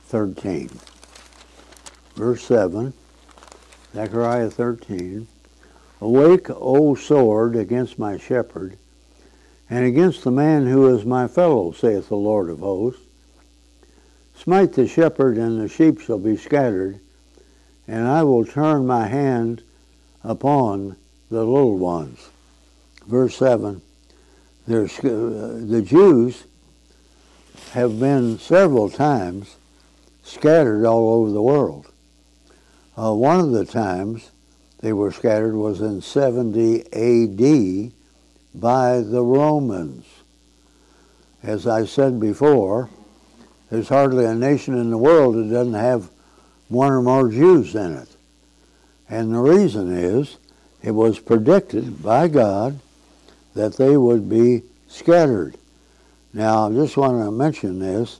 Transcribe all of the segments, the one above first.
13. Verse 7, Zechariah 13. Awake, O sword, against my shepherd, and against the man who is my fellow, saith the Lord of hosts. Smite the shepherd, and the sheep shall be scattered, and I will turn my hand upon the little ones. Verse 7, the Jews have been several times scattered all over the world. One of the times they were scattered was in 70 A.D. by the Romans. As I said before, there's hardly a nation in the world that doesn't have one or more Jews in it. And the reason is, it was predicted by God that they would be scattered. Now, I just want to mention this.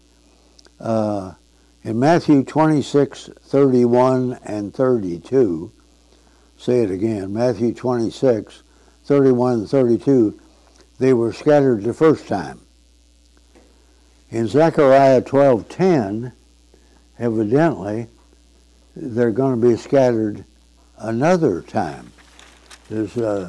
In Matthew 26, 31 and 32, say it again, Matthew 26, 31 and 32, they were scattered the first time. In Zechariah 12:10, evidently, they're going to be scattered another time. There's the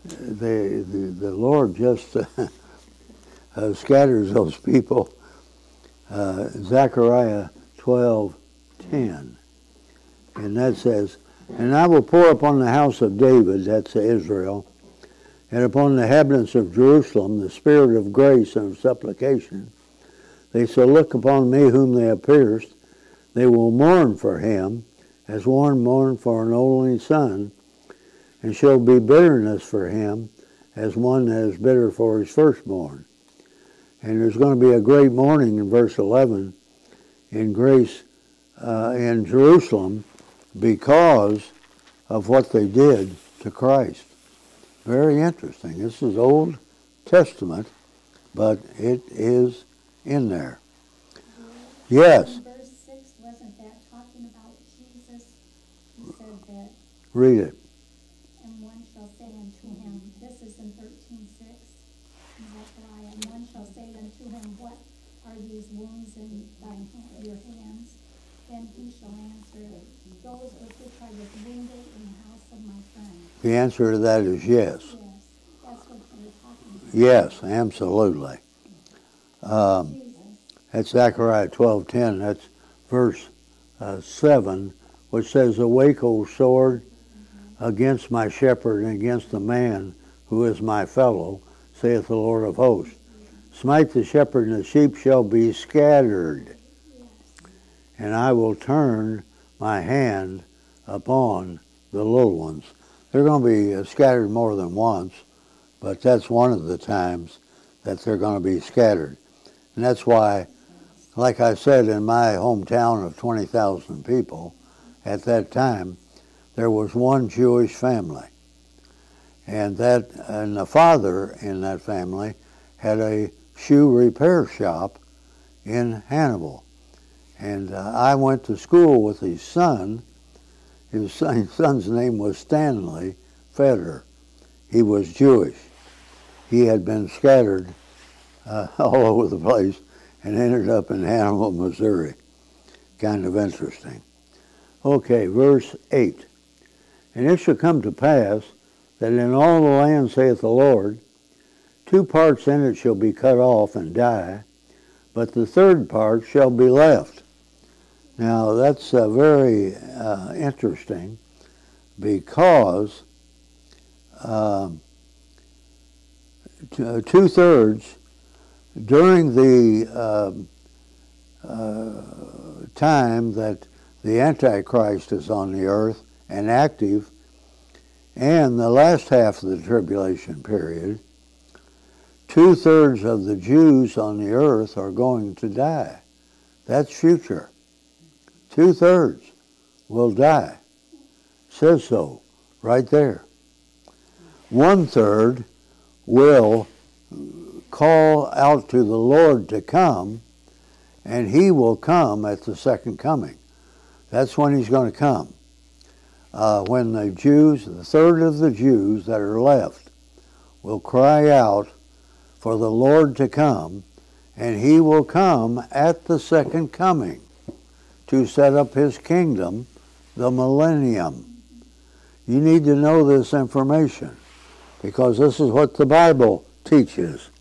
Lord just scatters those people. Zechariah 12:10, and that says, "And I will pour upon the house of David," that's Israel, "and upon the inhabitants of Jerusalem the spirit of grace and of supplication. They shall look upon me whom they have pierced. They will mourn for him, as one mourns for an only son, and shall be bitterness for him, as one that is bitter for his firstborn." And there's going to be a great mourning in verse 11 in grace in Jerusalem because of what they did to Christ. Very interesting. This is Old Testament, but it is in there. Yes. In verse 6, wasn't that talking about Jesus? He said that. Read it. And one shall say unto him, this is in 13:6, in Zechariah, and one shall say unto him, what are these wounds in your hands? Then he shall answer, those with which I was wounded in the house of my friend. The answer to that is yes. Yes, that's what you were talking about. Yes, absolutely. That's Zechariah 12:10. That's verse 7, which says, "Awake, O sword, against my shepherd and against the man who is my fellow, saith the Lord of hosts. Smite the shepherd, and the sheep shall be scattered, and I will turn my hand upon the little ones." They're going to be scattered more than once, but that's one of the times that they're going to be scattered. And that's why, like I said, in my hometown of 20,000 people, at that time, there was one Jewish family. And the father in that family had a shoe repair shop in Hannibal. And I went to school with his son. His son's name was Stanley Feder. He was Jewish. He had been scattered all over the place and ended up in Hannibal, Missouri. Kind of interesting. Okay, verse 8. "And it shall come to pass that in all the land, saith the Lord, 2 parts in it shall be cut off and die, but the 3rd part shall be left." Now that's very interesting, because 2/3 during the time that the Antichrist is on the earth and active, and the last half of the tribulation period, 2/3 of the Jews on the earth are going to die. That's future. 2/3 will die. Says so, right there. 1/3 will call out to the Lord to come, and he will come at the second coming. That's when he's going to come. When the Jews, the 1/3 of the Jews that are left, will cry out for the Lord to come, and he will come at the second coming. to set up his kingdom, the millennium. You need to know this information because this is what the Bible teaches.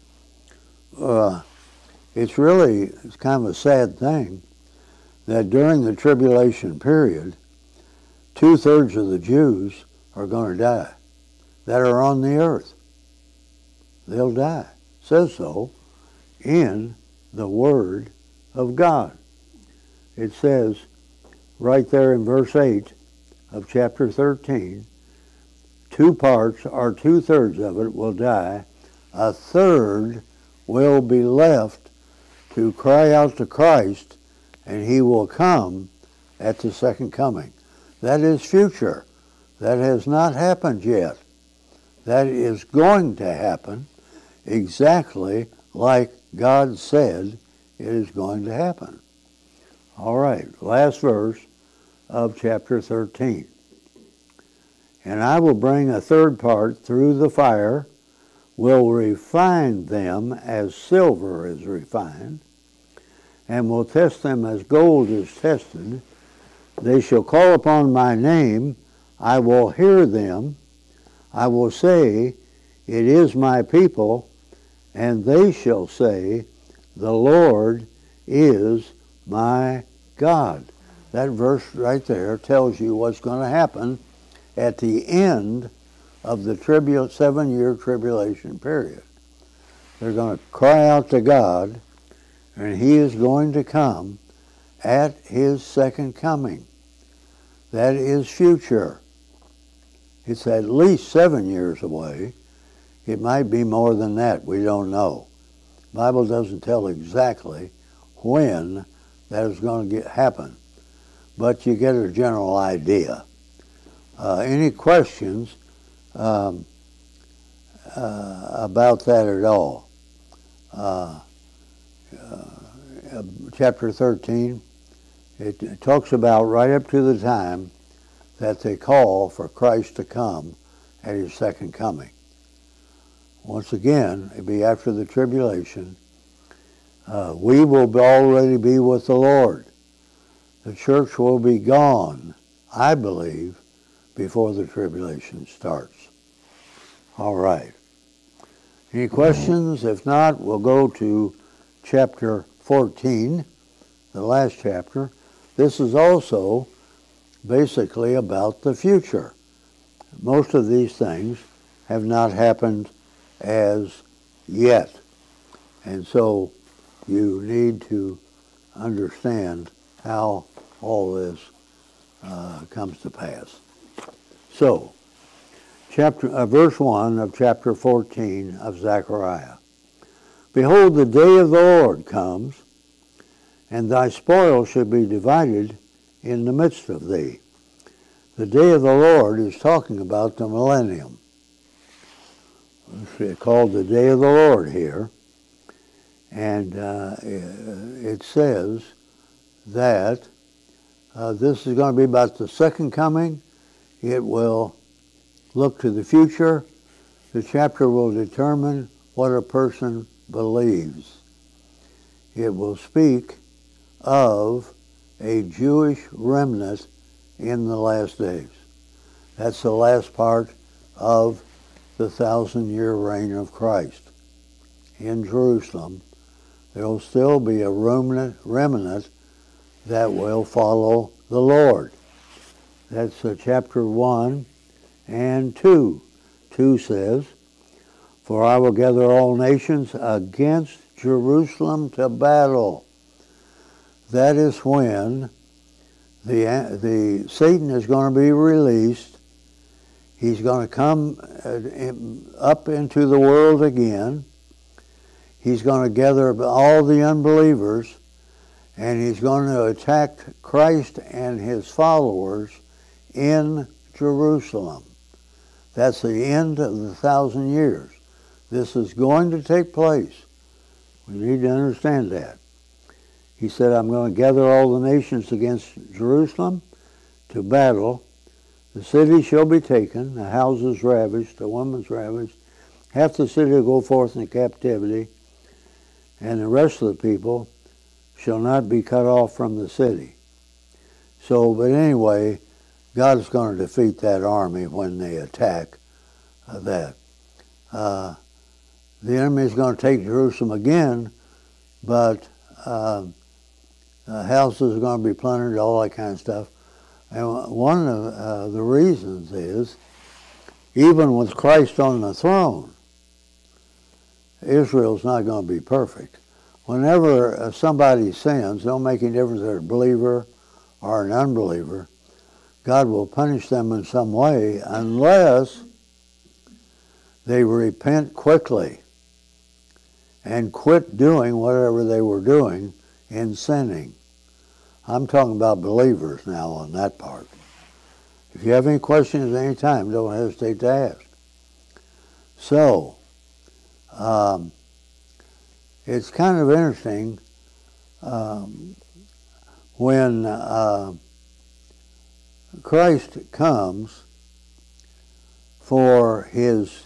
It's kind of a sad thing that during the tribulation period, 2/3 of the Jews are going to die that are on the earth. They'll die. It says so in the Word of God. It says right there in verse 8 of chapter 13, 2 parts or 2/3 of it will die. 1/3 will be left to cry out to Christ, and he will come at the second coming. That is future. That has not happened yet. That is going to happen exactly like God said it is going to happen. All right, last verse of chapter 13. And I will bring a 3rd part through the fire, will refine them as silver is refined, and will test them as gold is tested. They shall call upon my name, I will hear them. I will say, it is my people, and they shall say, the Lord is my God. That verse right there tells you what's going to happen at the end of the 7-year tribulation period. They're going to cry out to God, and he is going to come at his second coming. That is future. It's at least 7 years away. It might be more than that. We don't know. The Bible doesn't tell exactly when that is going to happen, but you get a general idea. Any questions about that at all? Chapter 13, it talks about right up to the time that they call for Christ to come at his second coming. Once again, it'll be after the tribulation. We will already be with the Lord. The church will be gone, I believe, before the tribulation starts. All right. Any questions? If not, we'll go to chapter 14, the last chapter. This is also basically about the future. Most of these things have not happened as yet. And so you need to understand how all this comes to pass. So, verse 1 of chapter 14 of Zechariah. Behold, the day of the Lord comes, and thy spoil shall be divided in the midst of thee. The day of the Lord is talking about the millennium. It's called the day of the Lord here. And it says that this is going to be about the second coming. It will look to the future. The chapter will determine what a person believes. It will speak of a Jewish remnant in the last days. That's the last part of the 1,000-year reign of Christ. In Jerusalem, there will still be a remnant that will follow the Lord. That's chapter 1 and 2. 2 says, for I will gather all nations against Jerusalem to battle. That is when the Satan is going to be released. He's going to come up into the world again. He's going to gather all the unbelievers, and he's going to attack Christ and his followers in Jerusalem. That's the end of the 1,000 years. This is going to take place. We need to understand that. He said, I'm going to gather all the nations against Jerusalem to battle. The city shall be taken, the houses ravished, the women's ravished. Half the city will go forth in captivity, and the rest of the people shall not be cut off from the city. So, but anyway, God is going to defeat that army when they attack that. The enemy is going to take Jerusalem again, but houses are going to be plundered, all that kind of stuff. And one of the reasons is, even with Christ on the throne, Israel's not going to be perfect. Whenever somebody sins, don't make any difference if they're a believer or an unbeliever, God will punish them in some way unless they repent quickly and quit doing whatever they were doing in sinning. I'm talking about believers now on that part. If you have any questions at any time, don't hesitate to ask. So, it's kind of interesting when Christ comes for his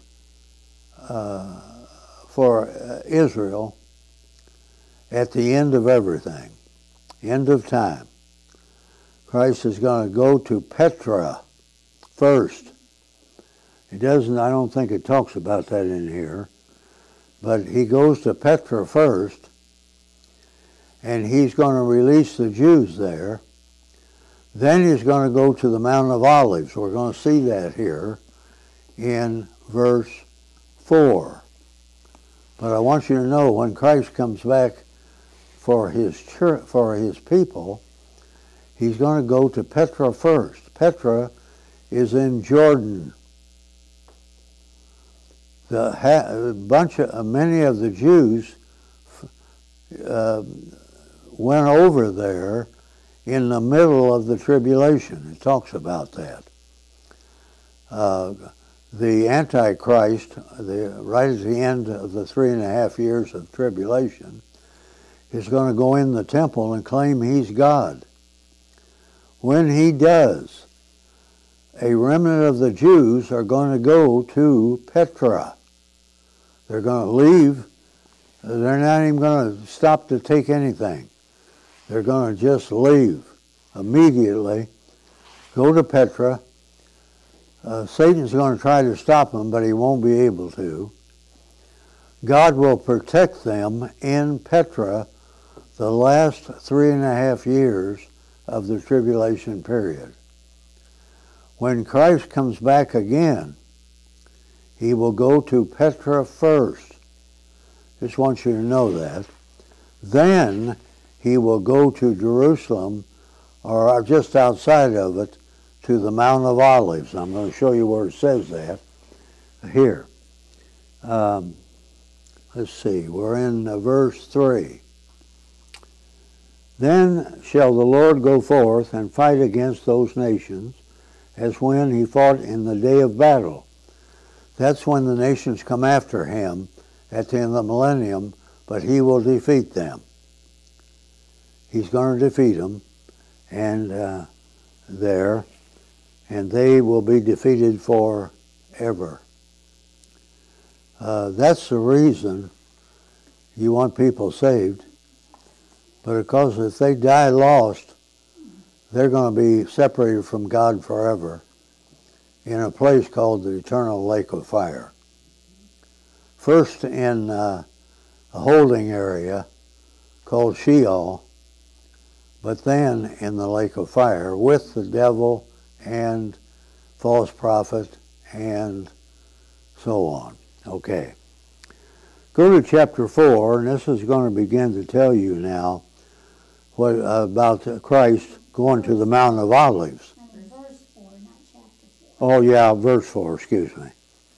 Israel at the end of everything, end of time. Christ is going to go to Petra first. It doesn't, I don't think it talks about that in here, but he goes to Petra first, and he's going to release the Jews there. Then he's going to go to the Mount of Olives. We're going to see that here in verse 4. But I want you to know, when Christ comes back for his church, for his people, he's going to go to Petra first. Petra is in Jordan. Many of the Jews went over there in the middle of the tribulation. It talks about that. The Antichrist, right at the end of the 3.5 years of tribulation, is going to go in the temple and claim he's God. When he does, a remnant of the Jews are going to go to Petra. They're going to leave. They're not even going to stop to take anything. They're going to just leave immediately, go to Petra. Satan's going to try to stop them, but he won't be able to. God will protect them in Petra the last 3.5 years of the tribulation period. When Christ comes back again, he will go to Petra first. Just want you to know that. Then he will go to Jerusalem, or just outside of it, to the Mount of Olives. I'm going to show you where it says that here. Let's see, we're in verse 3. Then shall the Lord go forth and fight against those nations, as when he fought in the day of battle. That's when the nations come after him at the end of the millennium, but he will defeat them. He's going to defeat them, and and they will be defeated forever. That's the reason you want people saved, but because if they die lost, they're going to be separated from God forever in a place called the eternal lake of fire. First in a holding area called Sheol, but then in the lake of fire with the devil and false prophet and so on. Okay. Go to chapter 4, and this is going to begin to tell you now what about Christ going to the Mount of Olives. Verse 4, not chapter 4. Oh yeah, verse 4, excuse me.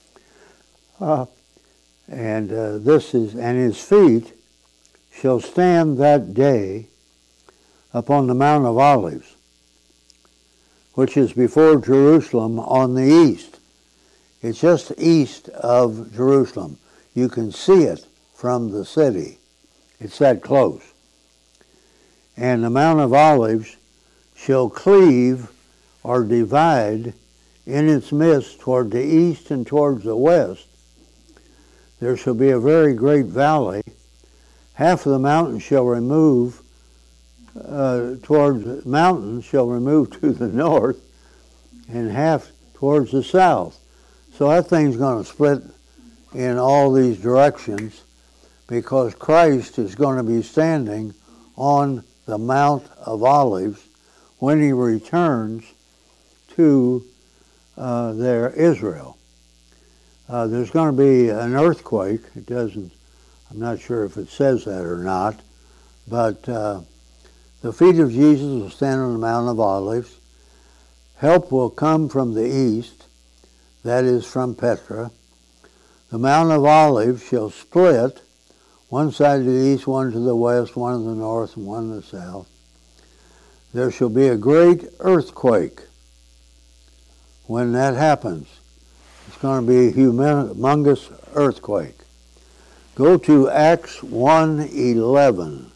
And this is, and his feet shall stand that day upon the Mount of Olives, which is before Jerusalem on the east. It's just east of Jerusalem. You can see it from the city. It's that close. And the Mount of Olives shall cleave or divide in its midst toward the east and towards the west. There shall be a very great valley. Half of the mountain shall remove towards mountains shall remove to the north, and half towards the south. So that thing's going to split in all these directions, because Christ is going to be standing on the Mount of Olives when he returns to their Israel. There's going to be an earthquake. It doesn't, I'm not sure if it says that or not, but the feet of Jesus will stand on the Mount of Olives. Help will come from the east, that is from Petra. The Mount of Olives shall split, one side to the east, one to the west, one to the north, and one to the south. There shall be a great earthquake. When that happens, it's going to be a humongous earthquake. Go to Acts 1:11.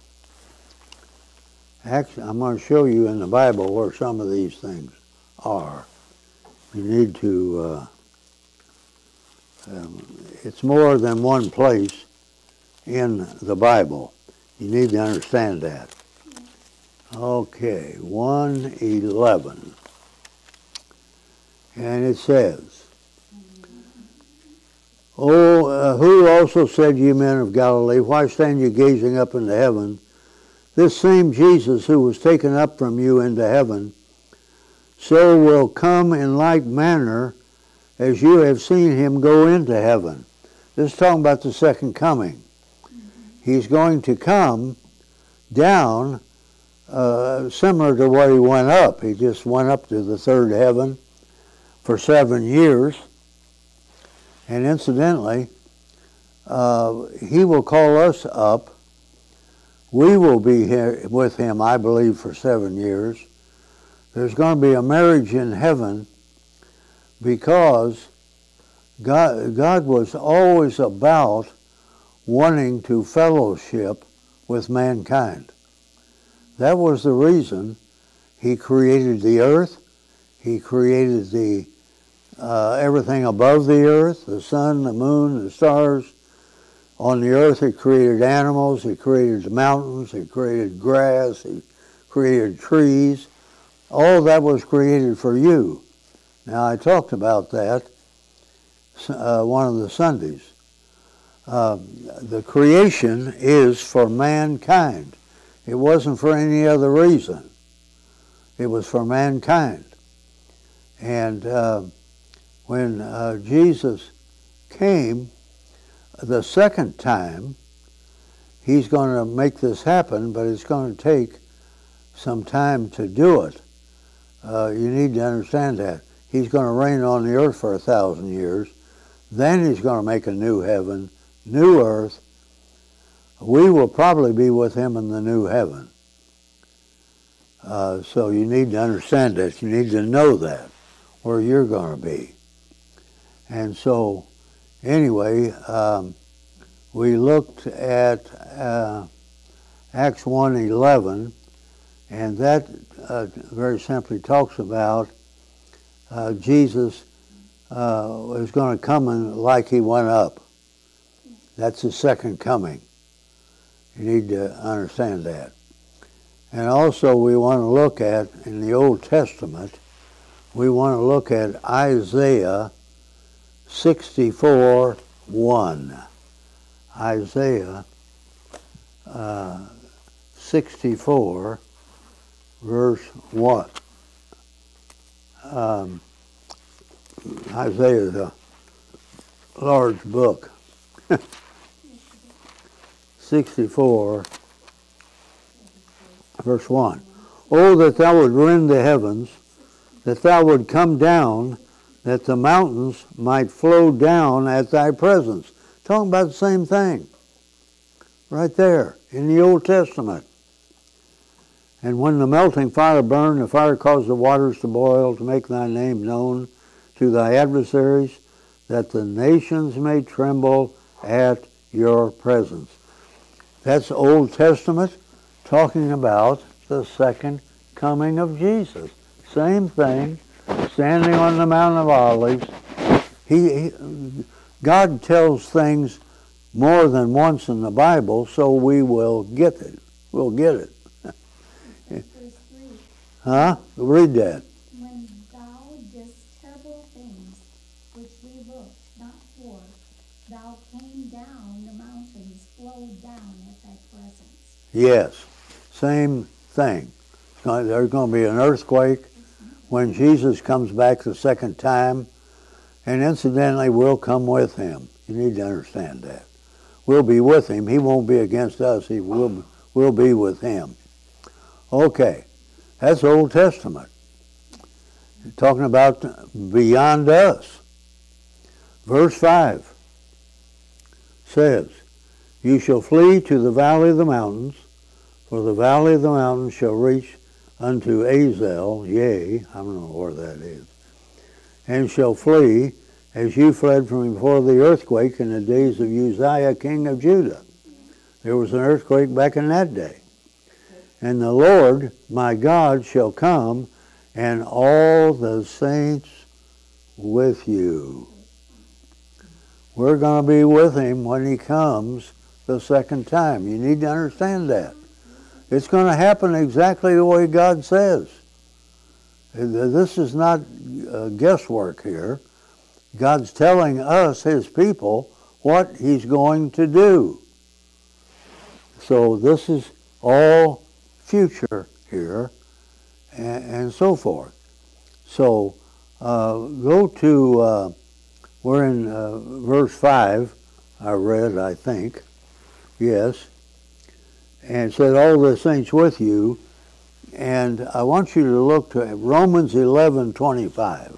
I'm going to show you in the Bible where some of these things are. You need to, it's more than one place in the Bible. You need to understand that. Okay, 1:11. And it says, who also said, ye men of Galilee, why stand ye gazing up into heaven? This same Jesus who was taken up from you into heaven, so will come in like manner as you have seen him go into heaven. This is talking about the second coming. He's going to come down similar to where he went up. He just went up to the third heaven for 7 years. And incidentally, he will call us up. We will be here with him, I believe, for 7 years. There's going to be a marriage in heaven, because God was always about wanting to fellowship with mankind. That was the reason he created the earth. He created the everything above the earth, the sun, the moon, the stars. On the earth he created animals, he created the mountains, he created grass, he created trees. All that was created for you. Now I talked about that one of the Sundays. The creation is for mankind. It wasn't for any other reason. It was for mankind. And when Jesus came the second time, he's going to make this happen, but it's going to take some time to do it. You need to understand that. He's going to reign on the earth for 1,000 years. Then he's going to make a new heaven, new earth. We will probably be with him in the new heaven. So you need to understand that. You need to know that, where you're going to be. And so, anyway, we looked at Acts 1:11, and that very simply talks about Jesus is going to come in like he went up. That's the second coming. You need to understand that. And also we want to look at, in the Old Testament, we want to look at Isaiah 64:1. Isaiah 64, verse 1. Isaiah is a large book. 64, verse 1. Oh, that thou would rend the heavens, that thou would come down, that the mountains might flow down at thy presence. Talking about the same thing. Right there, in the Old Testament. And when the melting fire burned, the fire caused the waters to boil, to make thy name known to thy adversaries, that the nations may tremble at your presence. That's Old Testament, talking about the second coming of Jesus. Same thing, standing on the Mount of Olives. God tells things more than once in the Bible, so we will get it. We'll get it. Huh? Read that. When thou didst terrible things, which we looked not for, thou came down, the mountains flowed down at thy presence. Yes, same thing. There's going to be an earthquake when Jesus comes back the second time, and incidentally, we'll come with him. You need to understand that. We'll be with him. He won't be against us. We'll be with him. Okay, that's Old Testament. Talking about beyond us. Verse 5 says, you shall flee to the valley of the mountains, for the valley of the mountains shall reach unto Azel, yea, I don't know where that is, and shall flee as you fled from before the earthquake in the days of Uzziah, king of Judah. There was an earthquake back in that day. And the Lord, my God, shall come, and all the saints with you. We're going to be with him when he comes the second time. You need to understand that. It's going to happen exactly the way God says. This is not guesswork here. God's telling us, his people, what he's going to do. So this is all future here, and so forth. So go to, we're in verse 5, I read, I think. Yes. And it said, all the saints with you. And I want you to look to Romans 11:25.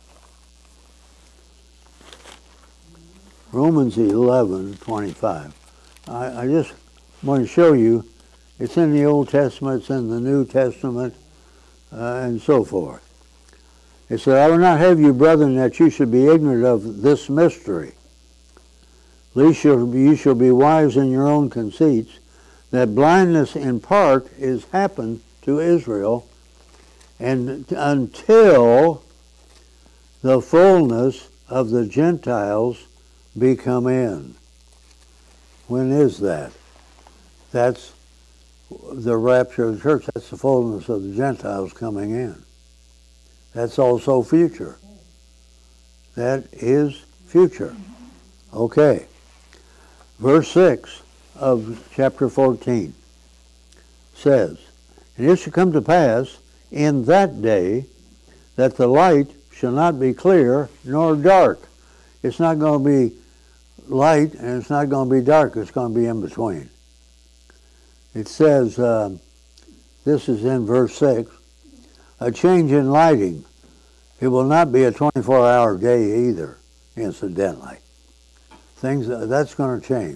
Romans 11:25. I just want to show you, it's in the Old Testament, it's in the New Testament, and so forth. It said, I will not have you, brethren, that you should be ignorant of this mystery. Lest you shall be wise in your own conceits, that blindness in part is happened to Israel, and until the fullness of the Gentiles be come in. When is that? That's the rapture of the church. That's the fullness of the Gentiles coming in. That's also future. That is future. Okay. Verse 6 of chapter 14 says, and it shall come to pass in that day that the light shall not be clear nor dark. It's not going to be light and it's not going to be dark. It's going to be in between. It says, this is in verse 6, a change in lighting. It will not be a 24-hour day either, incidentally. That's going to change.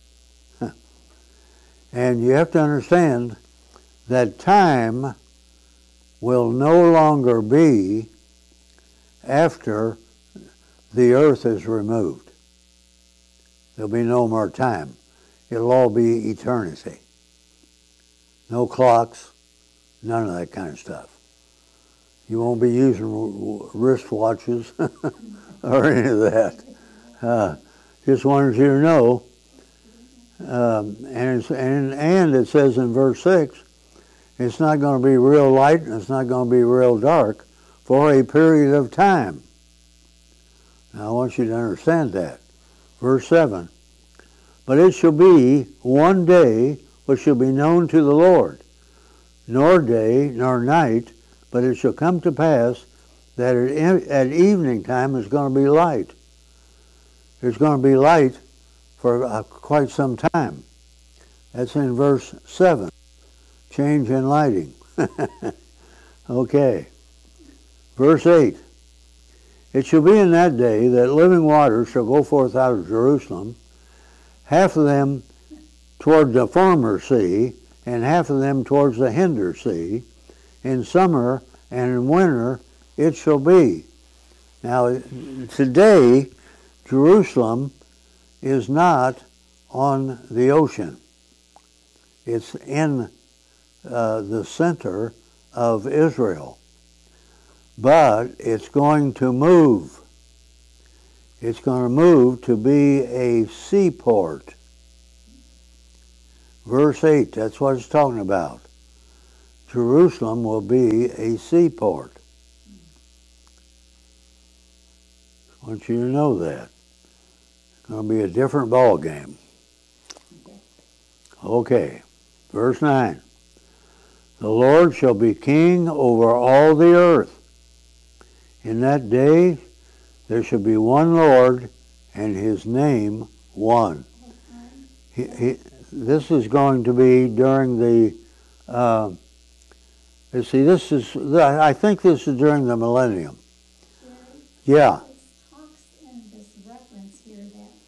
And you have to understand that time will no longer be after the earth is removed. There'll be no more time. It'll all be eternity. No clocks, none of that kind of stuff. You won't be using wristwatches or any of that. Just wanted you to know. And it says in verse 6, it's not going to be real light and it's not going to be real dark for a period of time. Now I want you to understand that. Verse 7, but it shall be one day which shall be known to the Lord, nor day nor night, but it shall come to pass that at evening time is going to be light. There's going to be light for quite some time. That's in verse 7. Change in lighting. Okay. Verse 8. It shall be in that day that living waters shall go forth out of Jerusalem, half of them toward the former sea, and half of them towards the hinder sea. In summer and in winter it shall be. Now, today, Jerusalem is not on the ocean. It's in the center of Israel. But it's going to move. It's going to move to be a seaport. Verse 8, that's what it's talking about. Jerusalem will be a seaport. I want you to know that. It's going to be a different ball game. Okay, verse 9. The Lord shall be king over all the earth. In that day there shall be one Lord, and his name one. This is going to be during the, I think this is during the millennium. Yeah. It talks in this reference here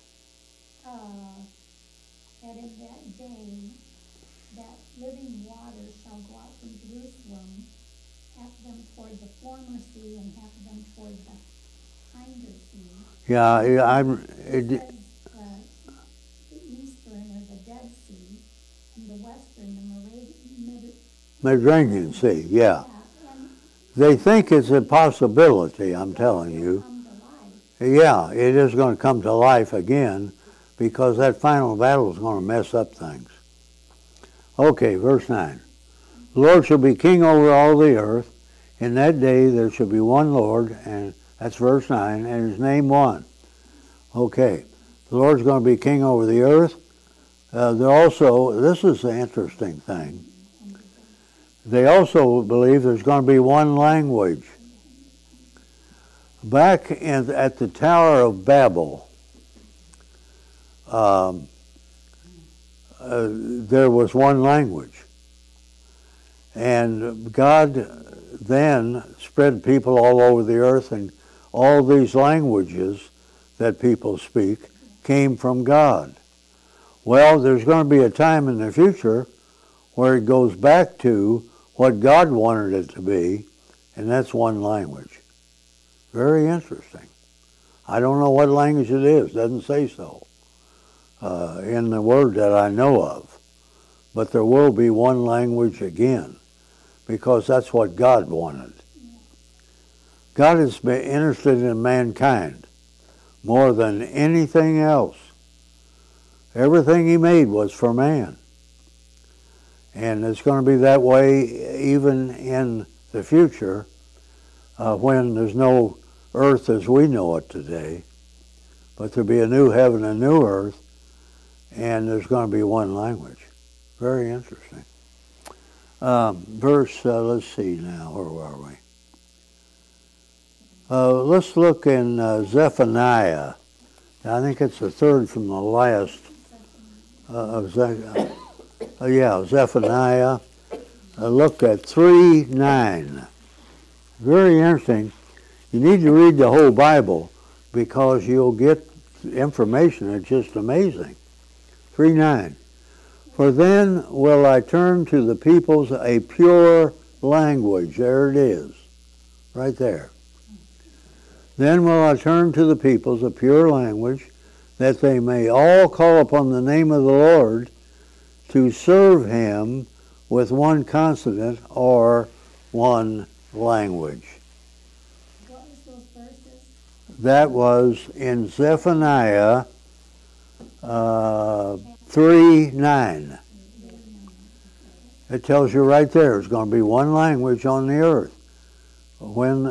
that in that day, that living water shall go out from Jerusalem, half them toward the former sea and half them toward the hinder sea. Yeah, It says the eastern or the Dead Sea, and the western, the Mediterranean Sea, yeah. and They think it's a possibility, I'm telling you. come to life. Yeah, it is going to come to life again because that final battle is going to mess up things. Okay, verse 9. The Lord shall be king over all the earth. In that day there shall be one Lord, and that's verse 9, and his name one. Okay, the Lord's going to be king over the earth. This is the interesting thing. They also believe there's going to be one language. Back at the Tower of Babel, there was one language. And God then spread people all over the earth, and all these languages that people speak came from God. Well, there's going to be a time in the future where it goes back to what God wanted it to be, and that's one language. Very interesting. I don't know what language it is. Doesn't say so in the word that I know of. But there will be one language again because that's what God wanted. God has been interested in mankind more than anything else. Everything he made was for man. And it's going to be that way even in the future when there's no earth as we know it today. But there'll be a new heaven and new earth, and there's going to be one language. Very interesting. Let's see now, where are we? Let's look in Zephaniah. I think it's the third from the last of Zephaniah. Look at 3:9. Very interesting. You need to read the whole Bible because you'll get information that's just amazing. 3:9. For then will I turn to the peoples a pure language. There it is, right there. Then will I turn to the peoples a pure language, that they may all call upon the name of the Lord to serve him with one consonant or one language. What was those verses? That was in Zephaniah 3:9. It tells you right there it's going to be one language on the earth. When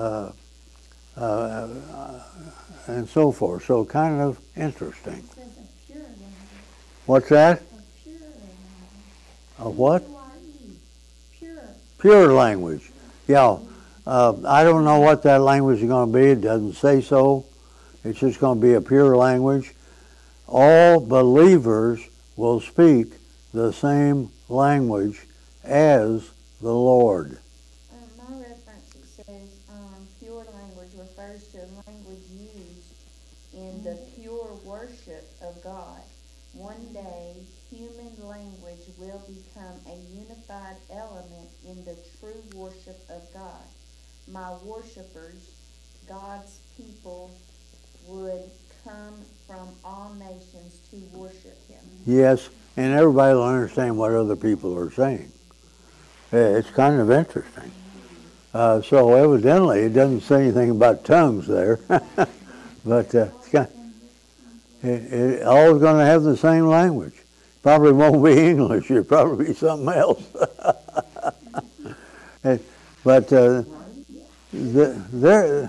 and so forth. So kind of interesting. It says a pure language. What's that? A pure language. A what? P-U-R-E. Pure. Pure language. Yeah. I don't know what that language is going to be. It doesn't say so. It's just going to be a pure language. All believers will speak the same language as the Lord. My reference, it says pure language refers to a language used in the pure worship of God. One day, human language will become a unified element in the true worship of God. My worshipers, God's people, would come from all nations to worship him. Yes, and everybody will understand what other people are saying. It's kind of interesting. So evidently, it doesn't say anything about tongues there, but it's all going to have the same language. Probably won't be English. It'll probably be something else. But there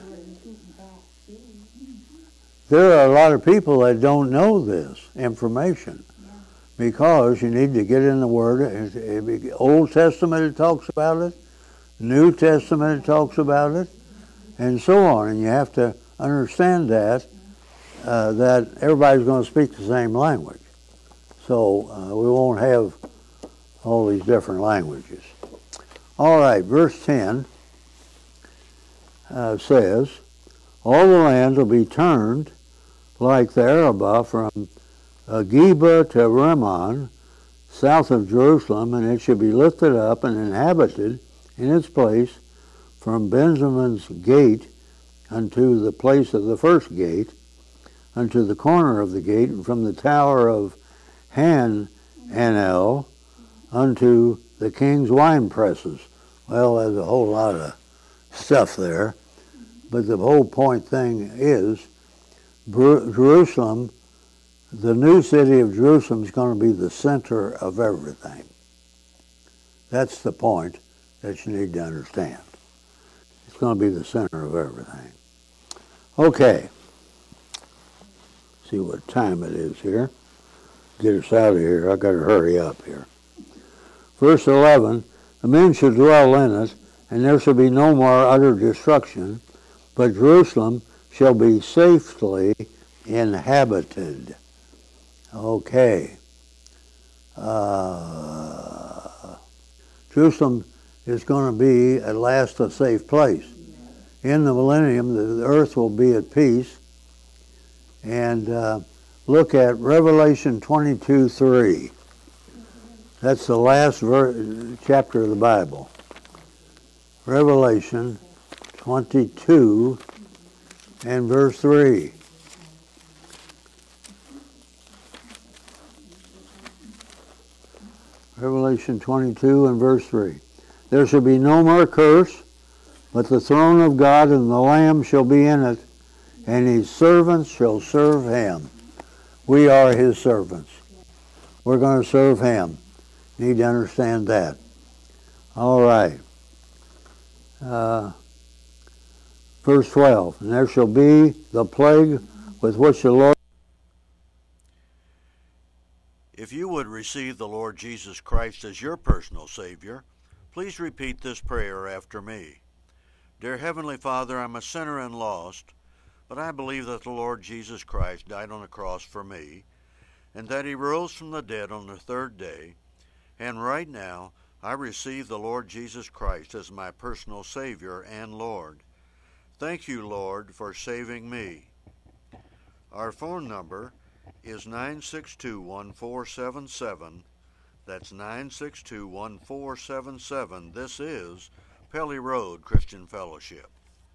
are a lot of people that don't know this information because you need to get in the Word. Old Testament, it talks about it. New Testament, it talks about it, and so on. And you have to understand that everybody's going to speak the same language. So we won't have all these different languages. All right, verse 10 says, all the land will be turned like the Arabah from Geba to Rimmon, south of Jerusalem, and it shall be lifted up and inhabited in its place from Benjamin's gate unto the place of the first gate, unto the corner of the gate, and from the tower of Hananel unto the king's wine presses. Well, there's a whole lot of stuff there, but the whole point thing is Jerusalem, the new city of Jerusalem, is going to be the center of everything. That's the point that you need to understand. It's going to be the center of everything. Okay. See what time it is here. Get us out of here. I've got to hurry up here. Verse 11, the men shall dwell in it, and there shall be no more utter destruction, but Jerusalem shall be safely inhabited. Okay. Jerusalem is going to be at last a safe place. In the millennium, the earth will be at peace. And look at Revelation 22:3. That's the last chapter of the Bible. Revelation 22 and verse 3. Revelation 22 and verse 3. There shall be no more curse, but the throne of God and the Lamb shall be in it, and his servants shall serve him. We are his servants. We're going to serve him. Need to understand that. All right. Verse 12. And there shall be the plague with which the Lord... If you would receive the Lord Jesus Christ as your personal Savior, please repeat this prayer after me. Dear Heavenly Father, I'm a sinner and lost, but I believe that the Lord Jesus Christ died on the cross for me, and that he rose from the dead on the third day, and right now I receive the Lord Jesus Christ as my personal Savior and Lord. Thank you, Lord, for saving me. Our phone number is 962-1477. That's 962-1477. This is Pelly Road Christian Fellowship.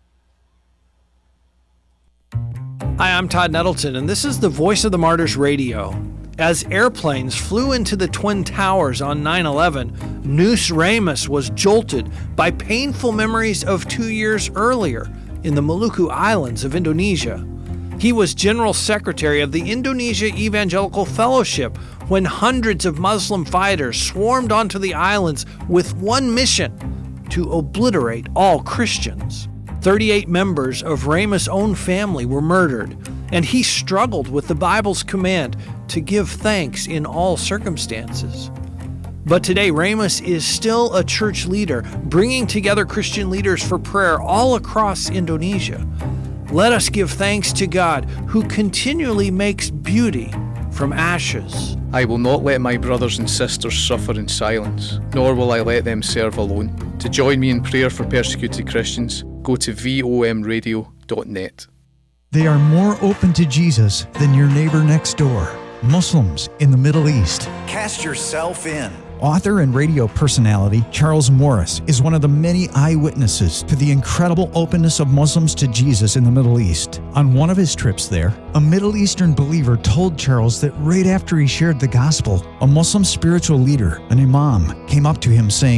Hi, I'm Todd Nettleton, and this is the Voice of the Martyrs Radio. As airplanes flew into the Twin Towers on 9/11, Nus Ramus was jolted by painful memories of 2 years earlier in the Maluku Islands of Indonesia. He was General Secretary of the Indonesia Evangelical Fellowship when hundreds of Muslim fighters swarmed onto the islands with one mission: to obliterate all Christians. 38 members of Ramus' own family were murdered, and he struggled with the Bible's command to give thanks in all circumstances. But today, Ramus is still a church leader, bringing together Christian leaders for prayer all across Indonesia. Let us give thanks to God, who continually makes beauty from ashes. I will not let my brothers and sisters suffer in silence, nor will I let them serve alone. To join me in prayer for persecuted Christians, go to vomradio.net. They are more open to Jesus than your neighbor next door. Muslims in the Middle East. Cast yourself in. Author and radio personality Charles Morris is one of the many eyewitnesses to the incredible openness of Muslims to Jesus in the Middle East. On one of his trips there, a Middle Eastern believer told Charles that right after he shared the gospel, a Muslim spiritual leader, an imam, came up to him saying,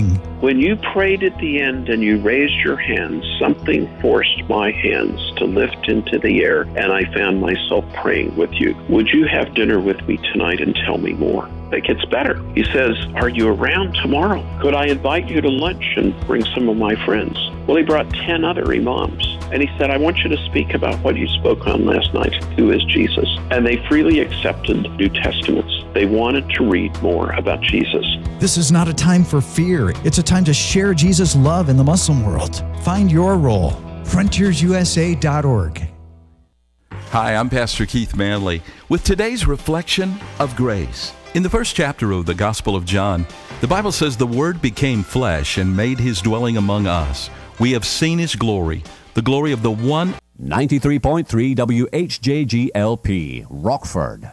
When you prayed at the end and you raised your hands, something forced my hands to lift into the air, and I found myself praying with you. Would you have dinner with me tonight and tell me more? It gets better. He says, are you around tomorrow? Could I invite you to lunch and bring some of my friends? Well, he brought 10 other imams. And he said, I want you to speak about what you spoke on last night. Who is Jesus? And they freely accepted New Testaments. They wanted to read more about Jesus. This is not a time for fear. It's a time to share Jesus' love in the Muslim world. Find your role. FrontiersUSA.org. Hi, I'm Pastor Keith Manley with today's reflection of grace. In the first chapter of the Gospel of John, the Bible says the Word became flesh and made His dwelling among us. We have seen His glory, the glory of the one. 93.3 WHJGLP, Rockford.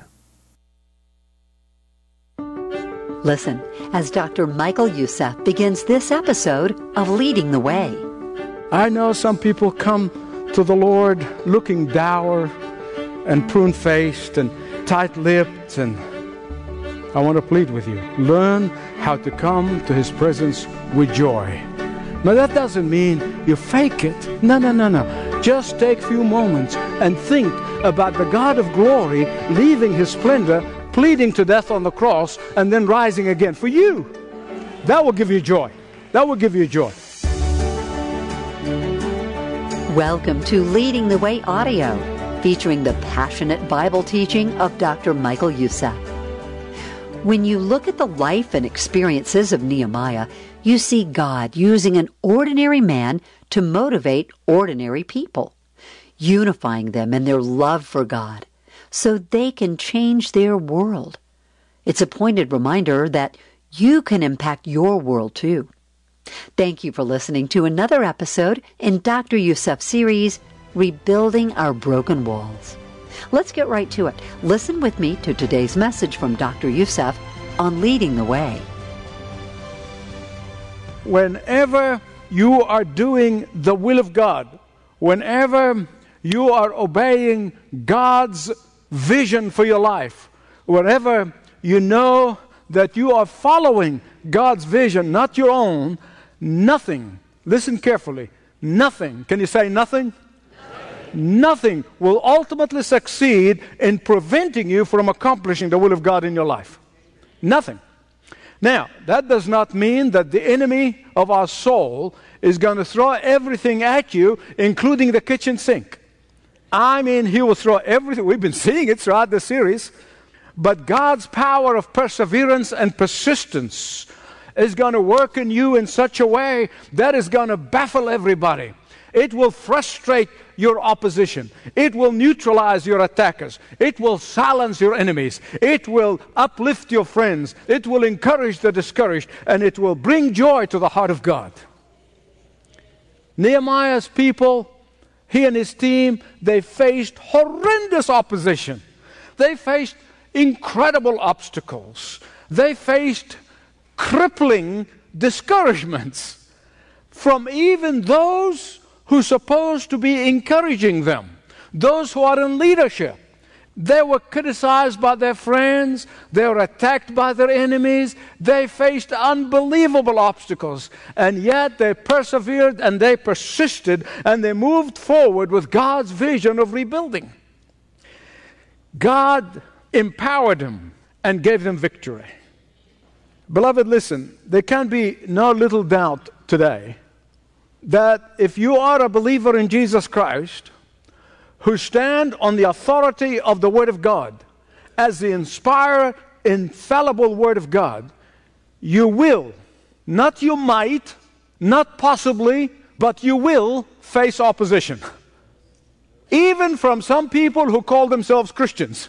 Listen as Dr. Michael Youssef begins this episode of Leading the Way. I know some people come to the Lord looking dour and prune-faced and tight-lipped, and I want to plead with you. Learn how to come to His presence with joy. Now that doesn't mean you fake it. No. Just take a few moments and think about the God of glory leaving His splendor, pleading to death on the cross, and then rising again for you. That will give you joy. That will give you joy. Welcome to Leading the Way Audio, featuring the passionate Bible teaching of Dr. Michael Youssef. When you look at the life and experiences of Nehemiah, you see God using an ordinary man to motivate ordinary people, unifying them in their love for God so they can change their world. It's a pointed reminder that you can impact your world too. Thank you for listening to another episode in Dr. Youssef's series, Rebuilding Our Broken Walls. Let's get right to it. Listen with me to today's message from Dr. Youssef on Leading the Way. Whenever you are doing the will of God, whenever you are obeying God's vision for your life, wherever you know that you are following God's vision, not your own, nothing, listen carefully, nothing, can you say nothing? Nothing will ultimately succeed in preventing you from accomplishing the will of God in your life. Nothing. Now, that does not mean that the enemy of our soul is going to throw everything at you, including the kitchen sink. I mean, he will throw everything. We've been seeing it throughout the series. But God's power of perseverance and persistence is going to work in you in such a way that is going to baffle everybody. It will frustrate your opposition. It will neutralize your attackers. It will silence your enemies. It will uplift your friends. It will encourage the discouraged. And it will bring joy to the heart of God. Nehemiah's people, he and his team, they faced horrendous opposition. They faced incredible obstacles. They faced crippling discouragements from even those who are supposed to be encouraging them, those who are in leadership. They were criticized by their friends. They were attacked by their enemies. They faced unbelievable obstacles. And yet they persevered and they persisted and they moved forward with God's vision of rebuilding. God empowered them and gave them victory. Beloved, listen, there can be no little doubt today that if you are a believer in Jesus Christ, who stand on the authority of the Word of God as the inspired, infallible Word of God, you will, not you might, not possibly, but you will face opposition. Even from some people who call themselves Christians.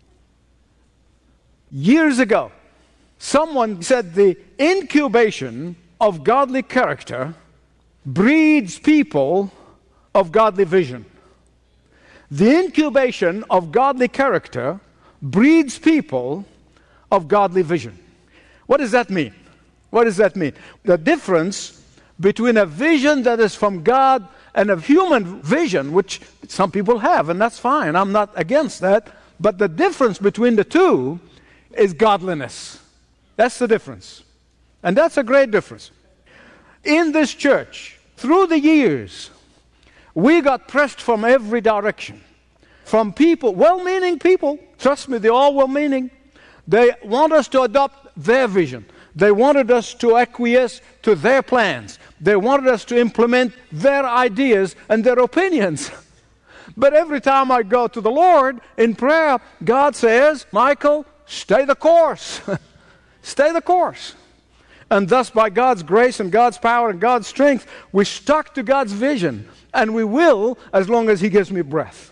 Years ago, someone said the incubation of godly character breeds people of godly vision. The incubation of godly character breeds people of godly vision. What does that mean? What does that mean? The difference between a vision that is from God and a human vision, which some people have, and that's fine. I'm not against that. But the difference between the two is godliness. That's the difference. And that's a great difference. in this church, through the years, we got pressed from every direction. From people, well-meaning people, trust me, they're all well-meaning. They want us to adopt their vision. They wanted us to acquiesce to their plans. They wanted us to implement their ideas and their opinions. But every time I go to the Lord in prayer, God says, Michael, stay the course. Stay the course. And thus, by God's grace and God's power and God's strength, we stuck to God's vision. And we will, as long as He gives me breath.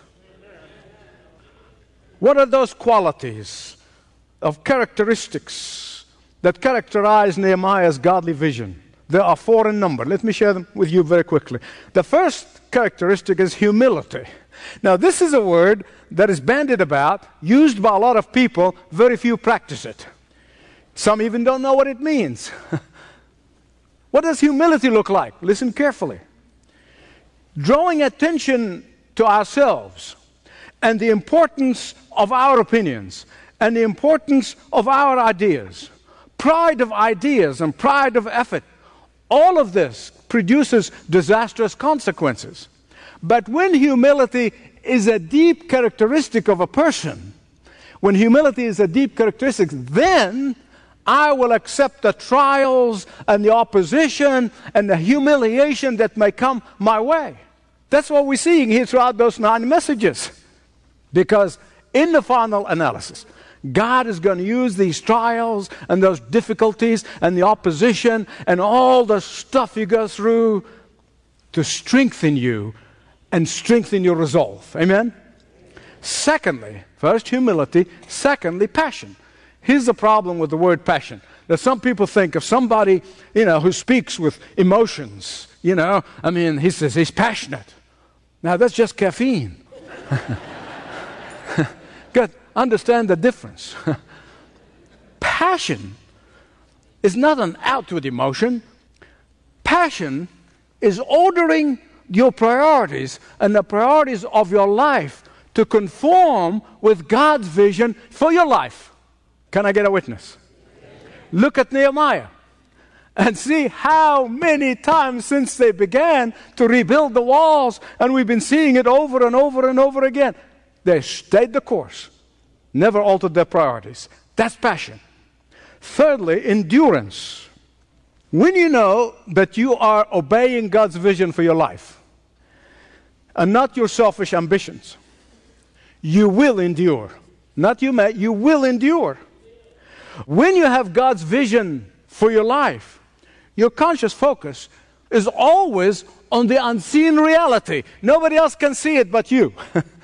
What are those qualities of characteristics that characterize Nehemiah's godly vision? There are 4 in number. Let me share them with you very quickly. The first characteristic is humility. Now, this is a word that is bandied about, used by a lot of people. Very few practice it. Some even don't know what it means. What does humility look like? Listen carefully. Drawing attention to ourselves and the importance of our opinions and the importance of our ideas. Pride of ideas and pride of effort. All of this produces disastrous consequences. But when humility is a deep characteristic of a person, when humility is a deep characteristic, then I will accept the trials and the opposition and the humiliation that may come my way. That's what we're seeing here throughout those 9 messages. Because in the final analysis, God is going to use these trials and those difficulties and the opposition and all the stuff you go through to strengthen you and strengthen your resolve. Amen? Secondly, first humility, secondly passion. Here's the problem with the word passion. That some people think of somebody, who speaks with emotions, he says he's passionate. Now that's just caffeine. Good. Understand the difference. Passion is not an outward emotion. Passion is ordering your priorities and the priorities of your life to conform with God's vision for your life. Can I get a witness? Look at Nehemiah and see how many times since they began to rebuild the walls, and we've been seeing it over and over and over again. They stayed the course, never altered their priorities. That's passion. Thirdly, endurance. When you know that you are obeying God's vision for your life and not your selfish ambitions, you will endure. Not you may, you will endure. When you have God's vision for your life, your conscious focus is always on the unseen reality. Nobody else can see it but you.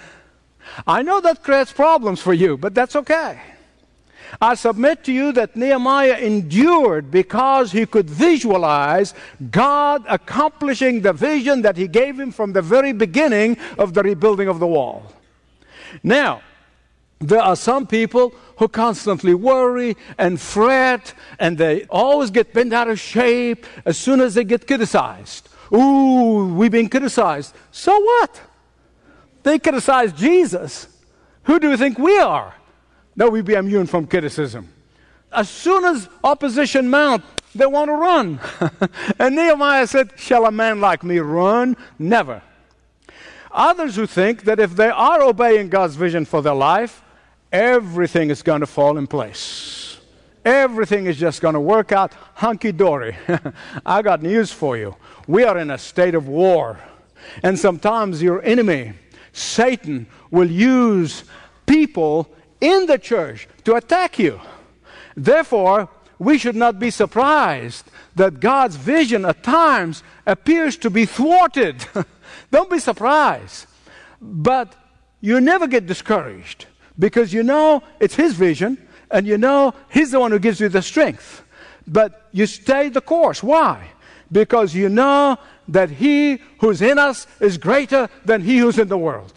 I know that creates problems for you, but that's okay. I submit to you that Nehemiah endured because he could visualize God accomplishing the vision that He gave him from the very beginning of the rebuilding of the wall. Now, there are some people who constantly worry and fret, and they always get bent out of shape as soon as they get criticized. Ooh, we've been criticized. So what? They criticized Jesus. Who do you think we are? That we be immune from criticism. As soon as opposition mounts, they want to run. And Nehemiah said, shall a man like me run? Never. Others who think that if they are obeying God's vision for their life, everything is going to fall in place. Everything is just going to work out hunky-dory. I got news for you. We are in a state of war. And sometimes your enemy, Satan, will use people in the church to attack you. Therefore, we should not be surprised that God's vision at times appears to be thwarted. Don't be surprised. But you never get discouraged, because you know it's His vision, and you know He's the one who gives you the strength. But you stay the course. Why? Because you know that He who's in us is greater than he who's in the world.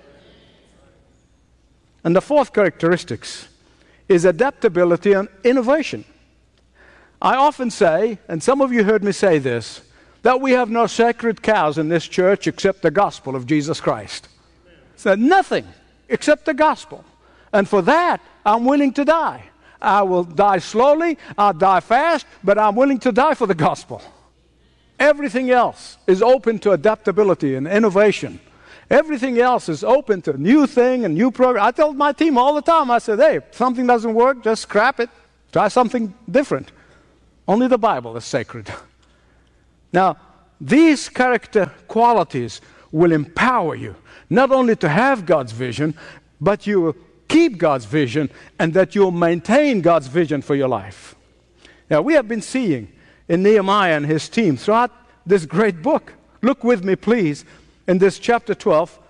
And the fourth characteristic is adaptability and innovation. I often say, and some of you heard me say this, that we have no sacred cows in this church except the gospel of Jesus Christ. So nothing except the gospel. And for that, I'm willing to die. I will die slowly, I'll die fast, but I'm willing to die for the gospel. Everything else is open to adaptability and innovation. Everything else is open to new thing and new program. I tell my team all the time, I said, hey, if something doesn't work, just scrap it. Try something different. Only the Bible is sacred. Now, these character qualities will empower you, not only to have God's vision, but you will keep God's vision, and that you'll maintain God's vision for your life. Now, we have been seeing in Nehemiah and his team throughout this great book. Look with me, please, in this chapter 12,